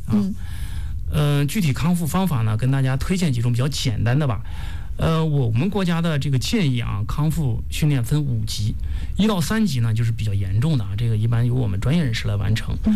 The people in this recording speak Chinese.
具体康复方法呢，跟大家推荐几种比较简单的吧。我们国家的这个建议啊，康复训练分5级，1到3级呢就是比较严重的啊，这个一般由我们专业人士来完成。